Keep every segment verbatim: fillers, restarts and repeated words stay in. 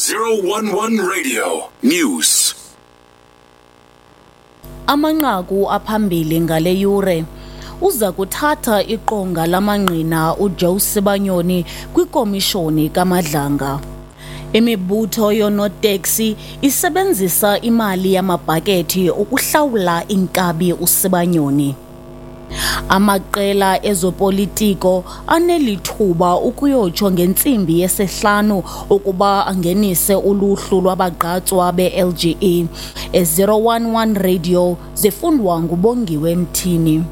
zero one one Radio News. Amanqaku aphambili ngale yure uza kuthatha iqonga lamangqina uJoe Sibanyoni kwikomishoni kaMadlanga. Imibutho yoonoteksi isebenzisa imali yamabhakethi ukuhlawula inkabi uSibanyoni. Amaqela ezopolitiko anelithuba ukuyotsho ngentsimbi yesihlanu ukuba angenise uluhlu lwabagqatswa be-L G E. E-zero one one Radio zifundwa nguBongiwe Mthini.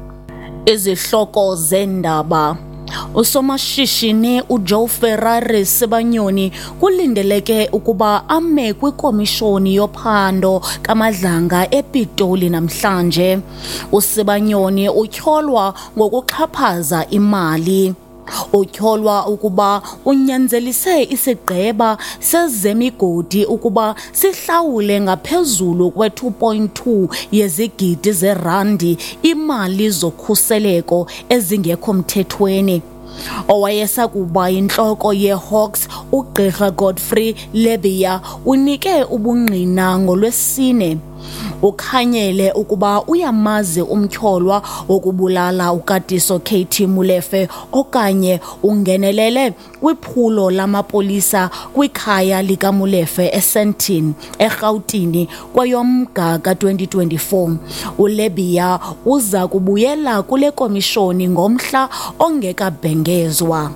Izihloko zendaba. Usomashishini uJoe Ferrari Sibanyoni kulindeleke ukuba ame kwikomishoni yophando kaMadlanga ePitoli namhlanje. uSibanyoni utyholwa ngokuxhaphaza imali. Utyholwa ukuba unyanzelise isigqeba sezemigodi ukuba sihlawule ngaphezulu kwe-two point two yezigidi zerandi imali zokhuseleko ezingekho mthethweni. Owayesakuba intloko yeHawks uGqirha Godfrey Lebeya unike ubungqina ngolwesine. Ukhanyele ukuba uyamazi umtyholwa wokubulala uKatiso K T Molefe okanye ungenelele kwiphulo lamapolisa kwikhaya likaMolefe eSandton eRhawutini kweyomGqa ka-twenty twenty-four. uLebeya uza kubuyela kule komishoni ngomhla ongekabhengezwa.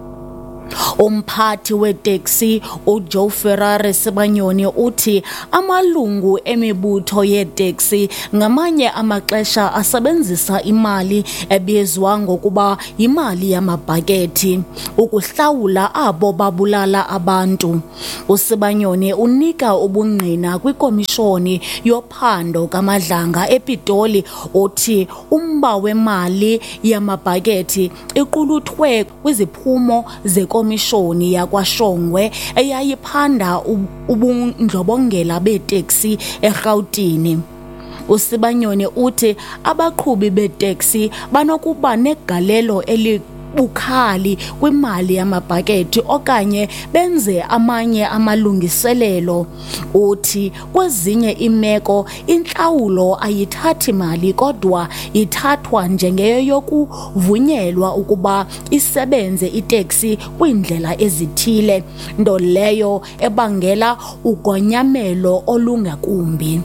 Umphathi weteksi uJoe Ferrari Sibanyoni uthi amalungu emibutho yeteksi ngamanye amaxesha asebenzisa imali ebizwa ngokuba yimali yamabhakethi ukuhlawula abo babulala abantu. uSibanyoni unika ubungqina kwikomishoni yophando kaMadlanga ePitoli uthi umba wemali yamabhakethi iquluthwe kwiziphumo zekomishoni yakwaShongwe eyayiphanda ubundlobongela beteksi eRhawutini. uSibanyoni uthi abaqhubi beteksi banokuba negalelo eli bukhali kwimali yamabhakethi okanye benze amanye amalungiselelo. Uthi kwezinye imeko intlawulo ayithathi mali kodwa ithathwa njengeyokuvunyelwa ukuba isebenze iteksi kwindlela ezithile, nto leyo ebangela ugonyamelo olungakumbi.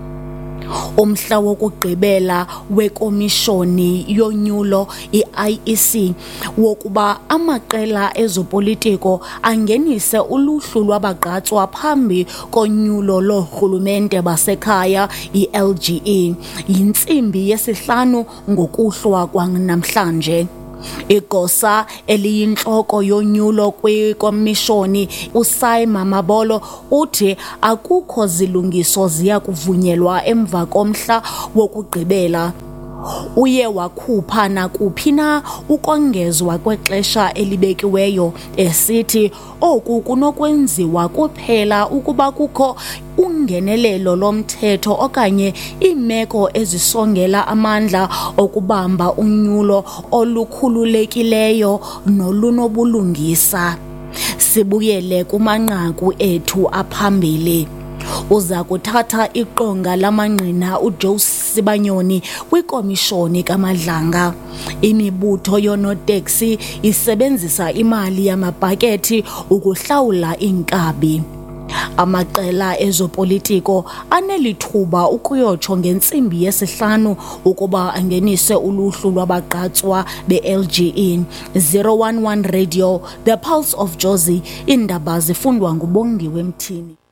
Umhla wokugqibela wekomishoni yonyulo i-I E C wokuba amaqela ezopolitiko angenise uluhlu lwabagqatswa phambi konyulo loorhulumente basekhaya i-L G E yintsimbi yesihlanu ngokuhlwa kwanamhlanje. Igosa eliyintloko yonyulo kwikomishoni uSay Mamabolo uthi akukho zilungiso ziya kuvunyelwa emva komhla wokugqibela. Uye wakhupha nakuphi na ukongezwa kwexesha elibekiweyo esithi oku kunokwenziwa kuphela ukuba kukho ungenelelo lomthetho okanye iimeko ezisongela amandla okubamba unyulo olukhululekileyo nolunobulungisa. Sibuyele kumanqaku ethu aphambili. Uza kuthatha iqonga lamangqina uJoe Sibanyoni kwikomishoni kaMadlanga. Imibutho yoonoteksi isebenzisa imali yamabhakethi ukuhlawula inkabi. Amaqela ezopolitiko anelithuba ukuyotsho ngentsimbi yesihlanu ukuba angenise uluhlu lwabagqatswa be-L G E. zero one one Radio, The Pulse of Jozi, indaba zifundwa nguBongiwe Mthini.